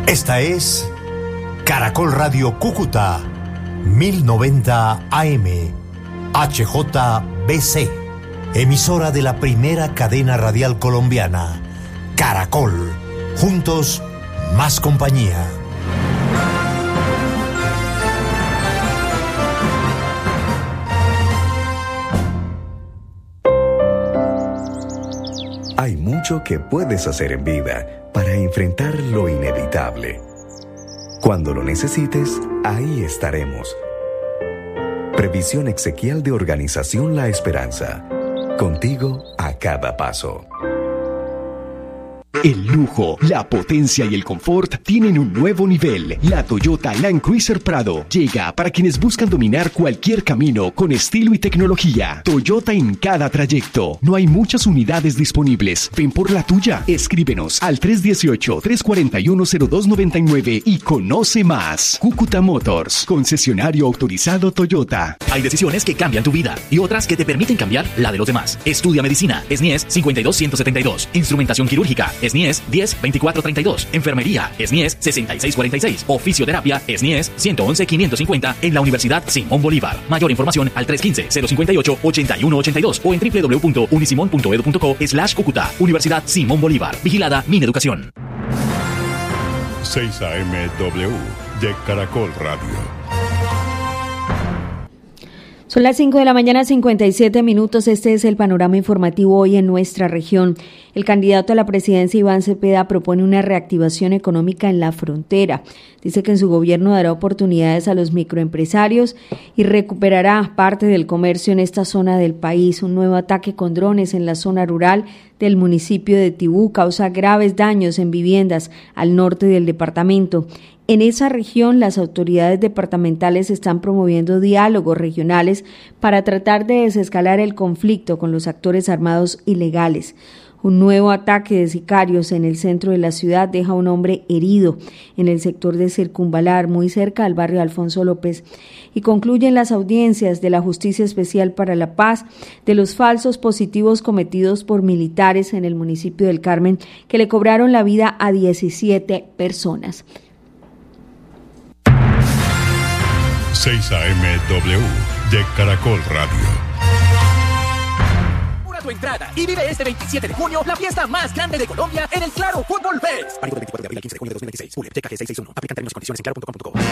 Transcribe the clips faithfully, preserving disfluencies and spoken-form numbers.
Esta es Caracol Radio Cúcuta, mil noventa A M, H J B C, emisora de la primera cadena radial colombiana, Caracol. Juntos, más compañía. Hay mucho que puedes hacer en vida para enfrentar lo inevitable. Cuando lo necesites, ahí estaremos. Previsión Exequial de Organización La Esperanza. Contigo a cada paso. El lujo, la potencia y el confort tienen un nuevo nivel. La Toyota Land Cruiser Prado llega para quienes buscan dominar cualquier camino con estilo y tecnología. Toyota en cada trayecto. No hay muchas unidades disponibles. Ven por la tuya. Escríbenos al tres uno ocho, tres cuatro uno, cero dos nueve nueve y conoce más. Cúcuta Motors, concesionario autorizado Toyota. Hay decisiones que cambian tu vida y otras que te permiten cambiar la de los demás. Estudia medicina. S N I E S cinco dos uno siete dos. Instrumentación quirúrgica. S N I E S diez veinticuatro treinta y dos. Enfermería. S N I E S sesenta y seis cuarenta y seis. O fisioterapia. S N I E S ciento once quinientos cincuenta en la Universidad Simón Bolívar. Mayor información al tres uno cinco, cero cinco ocho, ocho uno ocho dos o en w w w punto unisimon punto edu punto co slash Cúcuta. Universidad Simón Bolívar. Vigilada Mineducación. seis A M W de Caracol Radio. Son las cinco de la mañana, cincuenta y siete minutos. Este es el panorama informativo hoy en nuestra región. El candidato a la presidencia, Iván Cepeda, propone una reactivación económica en la frontera. Dice que en su gobierno dará oportunidades a los microempresarios y recuperará parte del comercio en esta zona del país. Un nuevo ataque con drones en la zona rural del municipio de Tibú causa graves daños en viviendas al norte del departamento. En esa región, las autoridades departamentales están promoviendo diálogos regionales para tratar de desescalar el conflicto con los actores armados ilegales. Un nuevo ataque de sicarios en el centro de la ciudad deja a un hombre herido en el sector de Circunvalar, muy cerca del barrio Alfonso López. Y concluyen las audiencias de la Justicia Especial para la Paz de los falsos positivos cometidos por militares en el municipio del Carmen, que le cobraron la vida a diecisiete personas. seis A M W de Caracol Radio. Tu entrada y vive este veintisiete de junio la fiesta más grande de Colombia en el Claro Fútbol Fest. Válido del veinticuatro de abril al quince de junio de dos mil veintiséis. Ule, T K G seiscientos sesenta y uno. Aplican términos y condiciones en claro punto com punto co.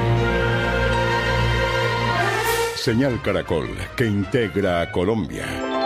Señal Caracol, que integra a Colombia.